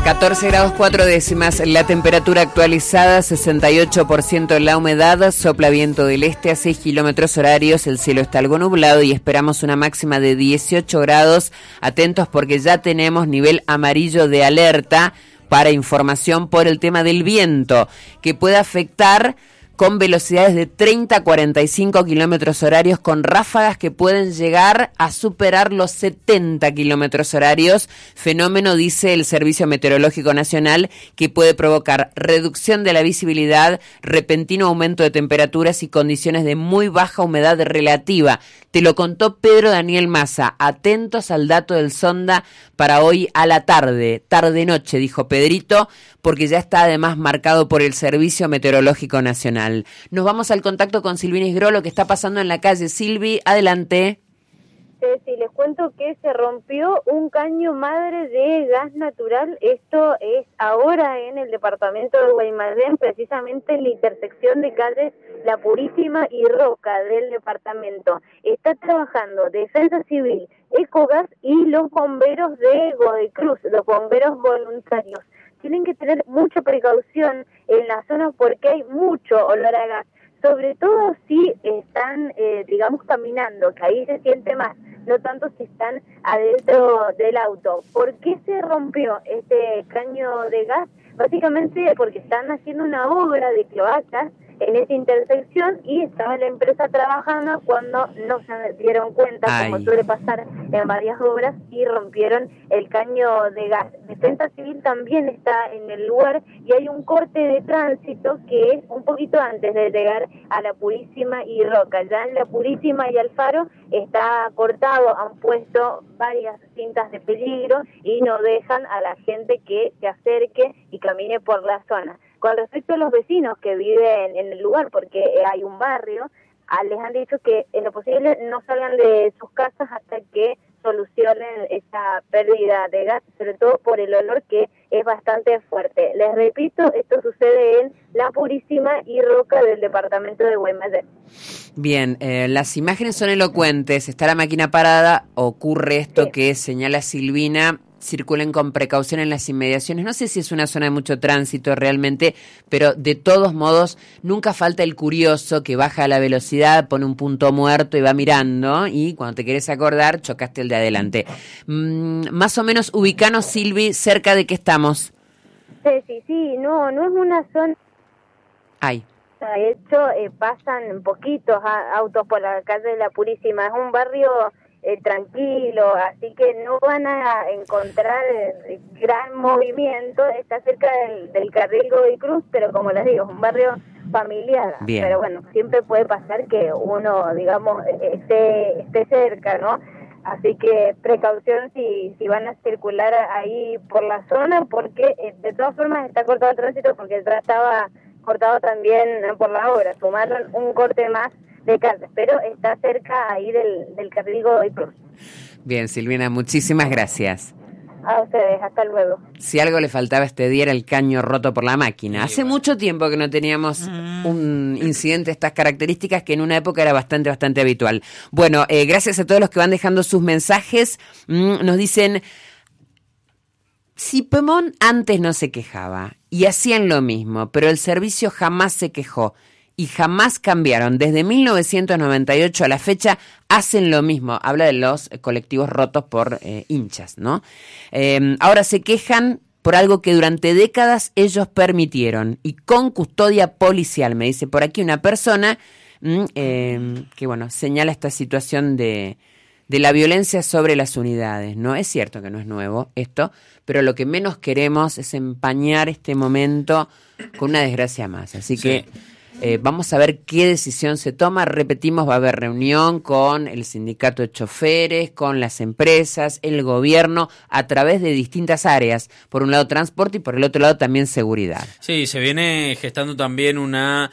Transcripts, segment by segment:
14 grados 4 décimas, la temperatura actualizada, 68% la humedad, sopla viento del este a 6 kilómetros horarios, el cielo está algo nublado y esperamos una máxima de 18 grados. Atentos porque ya tenemos nivel amarillo de alerta para información por el tema del viento, que puede afectar con velocidades de 30 a 45 kilómetros horarios, con ráfagas que pueden llegar a superar los 70 kilómetros horarios. Fenómeno, dice el Servicio Meteorológico Nacional, que puede provocar reducción de la visibilidad, repentino aumento de temperaturas y condiciones de muy baja humedad relativa. Te lo contó Pedro Daniel Massa. Atentos al dato del Sonda para hoy a la tarde-noche, dijo Pedrito, porque ya está además marcado por el Servicio Meteorológico Nacional. Nos vamos al contacto con Silvina Isgró, lo que está pasando en la calle. Silvi, adelante. Sí, les cuento que se rompió un caño madre de gas natural. Esto es ahora en el departamento de Guaymallén, precisamente en la intersección de calles La Purísima y Roca del departamento. Está trabajando Defensa Civil, Ecogas y los bomberos de Godecruz, los bomberos voluntarios. Tienen que tener mucha precaución en la zona porque hay mucho olor a gas, sobre todo si están, caminando, que ahí se siente más, no tanto si están adentro del auto. ¿Por qué se rompió este caño de gas? Básicamente porque están haciendo una obra de cloacas en esa intersección y estaba la empresa trabajando cuando no se dieron cuenta, como suele pasar en varias obras, y rompieron el caño de gas. Defensa Civil también está en el lugar y hay un corte de tránsito que es un poquito antes de llegar a La Purísima y Roca. Ya en La Purísima y Alfaro está cortado, han puesto varias cintas de peligro y no dejan a la gente que se acerque y camine por la zona. Con respecto a los vecinos que viven en el lugar, porque hay un barrio, les han dicho que en lo posible no salgan de sus casas hasta que solucionen esa pérdida de gas, sobre todo por el olor que es bastante fuerte. Les repito, esto sucede en La Purísima y Roca del departamento de Guaymallén. Bien, las imágenes son elocuentes, está la máquina parada, ocurre esto que señala Silvina. Circulen con precaución en las inmediaciones. No sé si es una zona de mucho tránsito realmente, pero de todos modos nunca falta el curioso que baja la velocidad, pone un punto muerto y va mirando, y cuando te querés acordar chocaste el de adelante. Más o menos ubicanos, Silvi, cerca de qué estamos. Sí, no es una zona. De hecho, pasan poquitos autos por la calle de La Purísima. Es un barrio tranquilo, así que no van a encontrar gran movimiento. Está cerca del carril Godecruz, pero como les digo, es un barrio familiar. Bien. Pero bueno, siempre puede pasar que uno, esté cerca, ¿no? Así que precaución si van a circular ahí por la zona, porque de todas formas está cortado el tránsito, porque ya estaba cortado también por la obra. Sumaron un corte más de calles, pero está cerca ahí del carril Godecruz. Bien, Silvina, muchísimas gracias. A ustedes, hasta luego. Si algo le faltaba este día era el caño roto por la máquina. Hace mucho tiempo que no teníamos un incidente de estas características, que en una época era bastante habitual. Bueno, gracias a todos los que van dejando sus mensajes. Nos dicen, si Pemón antes no se quejaba y hacían lo mismo, pero el servicio jamás se quejó y jamás cambiaron. Desde 1998 a la fecha hacen lo mismo. Habla de los colectivos rotos por hinchas, ¿no? Ahora se quejan por algo que durante décadas ellos permitieron y con custodia policial. Me dice por aquí una persona que, bueno, señala esta situación de la violencia sobre las unidades, ¿no? Es cierto que no es nuevo esto, pero lo que menos queremos es empañar este momento con una desgracia más. Así que vamos a ver qué decisión se toma. Repetimos, va a haber reunión con el sindicato de choferes, con las empresas, el gobierno, a través de distintas áreas. Por un lado transporte y por el otro lado también seguridad. Sí, se viene gestando también una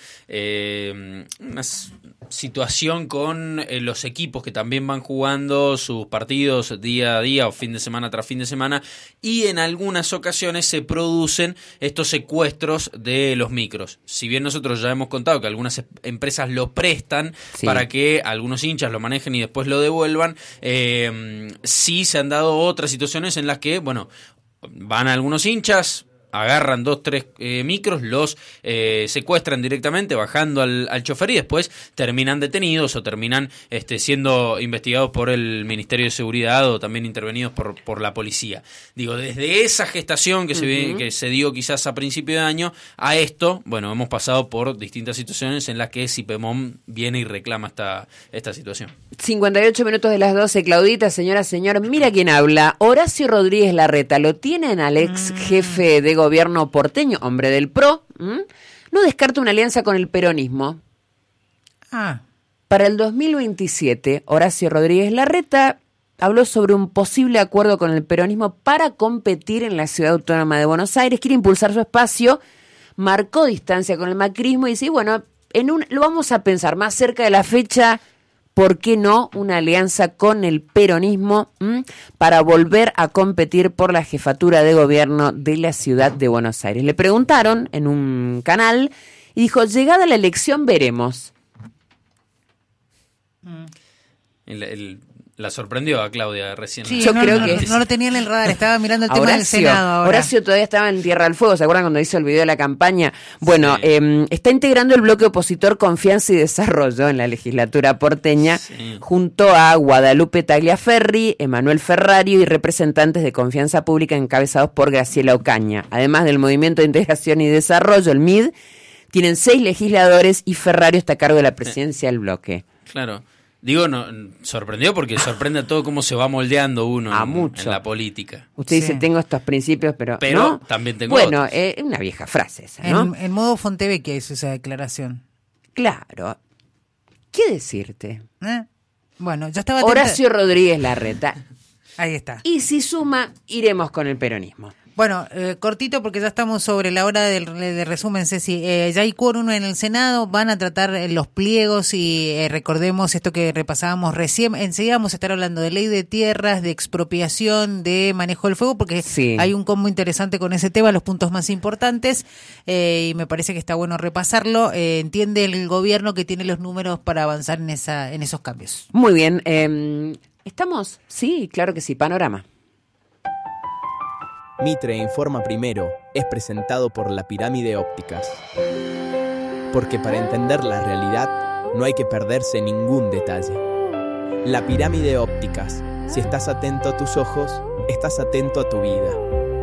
situación con los equipos que también van jugando sus partidos día a día o fin de semana tras fin de semana, y en algunas ocasiones se producen estos secuestros de los micros. Si bien nosotros ya hemos contado que algunas empresas lo prestan para que algunos hinchas lo manejen y después lo devuelvan, sí se han dado otras situaciones en las que, bueno, van algunos hinchas, agarran 2-3 micros, los secuestran directamente bajando al chofer y después terminan detenidos o terminan siendo investigados por el Ministerio de Seguridad o también intervenidos por la policía. Digo, desde esa gestación que se dio quizás a principio de año a esto, bueno, hemos pasado por distintas situaciones en las que Cipemom viene y reclama esta situación. 58 minutos de las 12, Claudita, señora, señor, mira quién habla. Horacio Rodríguez Larreta, ¿lo tienen al ex jefe de gobierno porteño, hombre del PRO? No descarta una alianza con el peronismo. Para el 2027, Horacio Rodríguez Larreta habló sobre un posible acuerdo con el peronismo para competir en la Ciudad Autónoma de Buenos Aires. Quiere impulsar su espacio, marcó distancia con el macrismo y dice, bueno, lo vamos a pensar más cerca de la fecha. ¿Por qué no una alianza con el peronismo para volver a competir por la jefatura de gobierno de la ciudad de Buenos Aires? Le preguntaron en un canal y dijo, llegada la elección veremos. La sorprendió a Claudia recién. Sí, yo creo que no lo tenía en el radar, estaba mirando el tema del Senado ahora. Horacio todavía estaba en Tierra del Fuego, ¿se acuerdan cuando hizo el video de la campaña? Bueno, sí. Está integrando el bloque opositor Confianza y Desarrollo en la legislatura porteña, junto a Guadalupe Tagliaferri, Emanuel Ferrario y representantes de Confianza Pública encabezados por Graciela Ocaña. Además del Movimiento de Integración y Desarrollo, el MID, tienen 6 legisladores y Ferrario está a cargo de la presidencia del bloque. Claro. Digo, no, sorprendió porque sorprende a todo cómo se va moldeando uno en la política. Usted dice, tengo estos principios, pero ¿no? También tengo otros. Bueno, una vieja frase esa, ¿no? En modo Fontevecchia hizo esa declaración. Claro. ¿Qué decirte? Bueno, ya estaba... Horacio Rodríguez Larreta. Ahí está. Y si suma, iremos con el peronismo. Bueno, cortito porque ya estamos sobre la hora de resumen, Ceci. Ya hay quórum en el Senado, van a tratar los pliegos y recordemos esto que repasábamos recién. Enseguida vamos a estar hablando de ley de tierras, de expropiación, de manejo del fuego, porque hay un combo interesante con ese tema, los puntos más importantes, y me parece que está bueno repasarlo. Entiende el gobierno que tiene los números para avanzar en esos cambios. Muy bien. ¿Estamos? Sí, claro que sí. Panorama. Mitre Informa Primero es presentado por La Pirámide Ópticas. Porque para entender la realidad no hay que perderse ningún detalle. La Pirámide Ópticas. Si estás atento a tus ojos, estás atento a tu vida.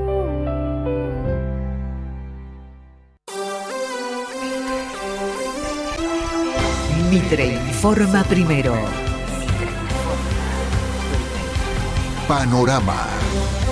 Mitre Informa Primero. Panorama.